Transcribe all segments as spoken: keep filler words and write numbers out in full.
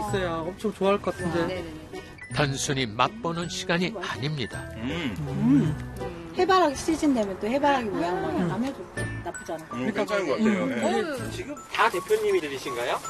있어야 엄청 좋아할 것 같은데. 네네네. 단순히 맛보는 시간이 아닙니다. 음. 음. 해바라기 시즌 되면 또 해바라기 모양 모양 하면 나쁘지 않을 것 같아요. 음, 괜찮은 것 같아요. 음. 예. 어, 지금 다 대표님이들이신가요?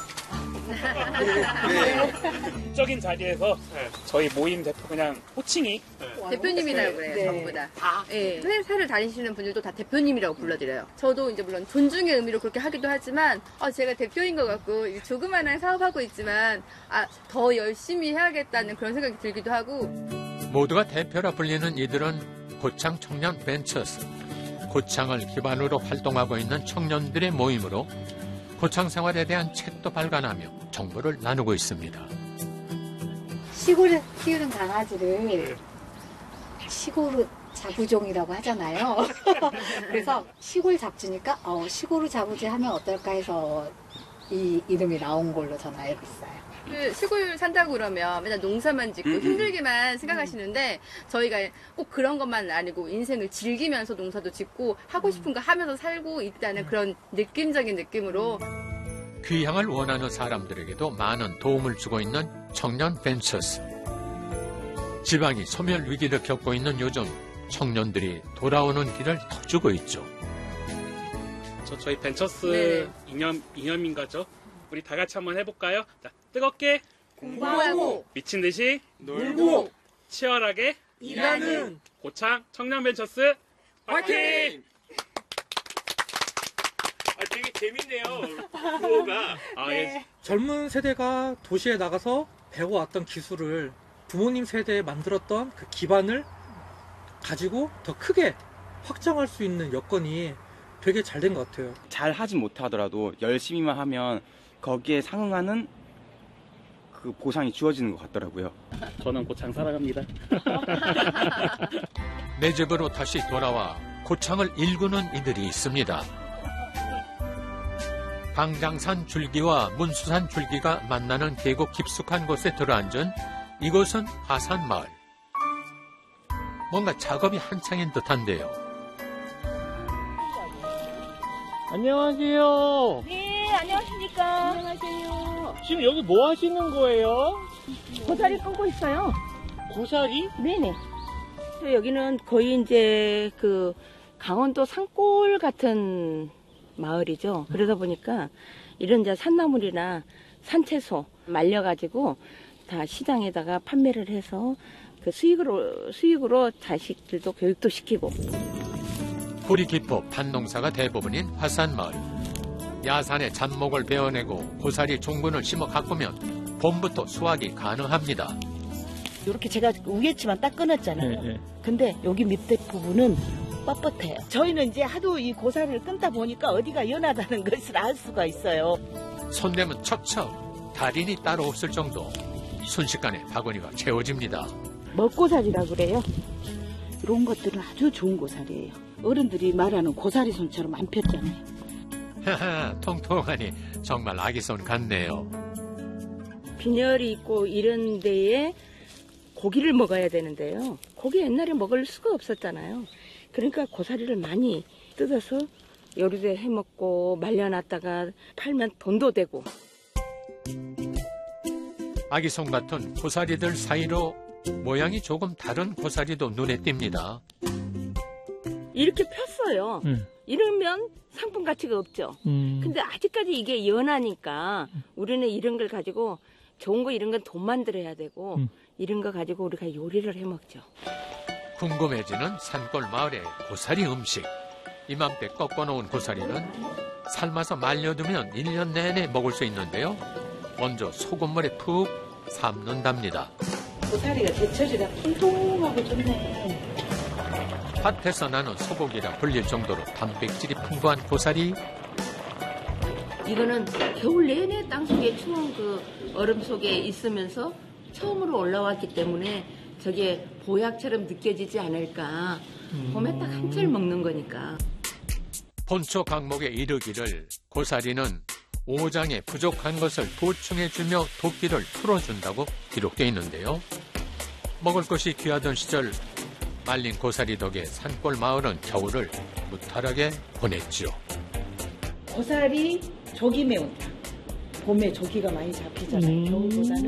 적인 자리에서 저희 모임 대표 그냥 호칭이 대표님이라고 그래요, 네. 전부 다. 네. 회사를 다니시는 분들도 다 대표님이라고 불러드려요. 저도 이제 물론 존중의 의미로 그렇게 하기도 하지만, 아, 제가 대표인 것 같고, 이제 조그마한 사업하고 있지만, 아, 더 열심히 해야겠다는 그런 생각이 들기도 하고. 모두가 대표라 불리는 이들은 고창 청년 벤처스, 고창을 기반으로 활동하고 있는 청년들의 모임으로 고창 생활에 대한 책도 발간하며 정보를 나누고 있습니다. 시골에 키우는 강아지를 시골 자부종이라고 하잖아요. 그래서 시골 잡지니까 어, 시골 자부지 하면 어떨까 해서 이 이름이 나온 걸로 저는 알고 있어요. 그 시골 산다고 그러면 맨날 농사만 짓고 힘들게만 생각하시는데 저희가 꼭 그런 것만 아니고 인생을 즐기면서 농사도 짓고 하고 싶은 거 하면서 살고 있다는 그런 느낌적인 느낌으로 귀향을 원하는 사람들에게도 많은 도움을 주고 있는 청년 벤처스. 지방이 소멸 위기를 겪고 있는 요즘 청년들이 돌아오는 길을 터주고 있죠. 저 저희 벤처스 네. 이념 이념인가죠? 우리 다 같이 한번 해볼까요? 자, 뜨겁게 공부하고 미친 듯이 놀고 치열하게 일하는 고창 청년 벤처스 화이팅! 아, 되게 재밌네요. 구호가. 아, 예. 젊은 세대가 도시에 나가서 배워왔던 기술을 부모님 세대에 만들었던 그 기반을 가지고 더 크게 확장할 수 있는 여건이 되게 잘 된 것 같아요. 잘 하진 못하더라도 열심히만 하면 거기에 상응하는 그 보상이 주어지는 것 같더라고요. 저는 고창 살아갑니다. 내 집으로 다시 돌아와 고창을 일구는 이들이 있습니다. 강장산 줄기와 문수산 줄기가 만나는 계곡 깊숙한 곳에 들어앉은 이곳은 화산마을. 뭔가 작업이 한창인 듯한데요. 안녕하세요. 네, 안녕하십니까. 안녕하세요. 지금 여기 뭐 하시는 거예요? 고사리 끊고 있어요. 고사리? 네네. 여기는 거의 이제 그 강원도 산골 같은 마을이죠. 그러다 보니까 이런 이제 산나물이나 산채소 말려가지고 다 시장에다가 판매를 해서 그 수익으로, 수익으로 자식들도 교육도 시키고. 뿌리 깊어 밭농사가 대부분인 화산마을. 야산에 잡목을 베어내고 고사리 종근을 심어 가꾸면 봄부터 수확이 가능합니다. 이렇게 제가 우겠지만 딱 끊었잖아요. 네, 네. 근데 여기 밑에 부분은 뻣뻣해요. 저희는 이제 하도 이 고사리를 끊다 보니까 어디가 연하다는 것을 알 수가 있어요. 손대면 척척 달인이 따로 없을 정도. 순식간에 바구니가 채워집니다. 먹고사리라고 그래요. 이런 것들은 아주 좋은 고사리예요. 어른들이 말하는 고사리 손처럼 안 폈잖아요. 하하, 통통하니 정말 아기 손 같네요. 빈혈이 있고 이런 데에 고기를 먹어야 되는데요. 고기 옛날에 먹을 수가 없었잖아요. 그러니까 고사리를 많이 뜯어서 요리도 해먹고 말려놨다가 팔면 돈도 되고. 아기 손 같은 고사리들 사이로 모양이 조금 다른 고사리도 눈에 띕니다. 이렇게 폈어요. 음. 이러면 상품 가치가 없죠. 음. 근데 아직까지 이게 연하니까 우리는 이런 걸 가지고 좋은 거 이런 건 돈 만들어야 되고 음. 이런 거 가지고 우리가 요리를 해 먹죠. 궁금해지는 산골 마을의 고사리 음식. 이맘때 꺾어놓은 고사리는 삶아서 말려두면 일 년 내내 먹을 수 있는데요. 먼저 소금물에 푹 삶는답니다. 고사리가 제철이라 통통하고 좋네. 밭에서 나는 소고기라 불릴 정도로 단백질이 풍부한 고사리. 이거는 겨울 내내 땅속에 추운 그 얼음 속에 있으면서 처음으로 올라왔기 때문에 저게 보약처럼 느껴지지 않을까. 봄에 딱 한철 먹는 거니까. 본초 강목에 이르기를 고사리는 오장에 부족한 것을 보충해주며 도끼를 풀어준다고 기록되어 있는데요. 먹을 것이 귀하던 시절 말린 고사리 덕에 산골 마을은 겨울을 무탈하게 보냈죠. 고사리 조기 매운탕. 봄에 조기가 많이 잡히잖아요. 겨울보다는.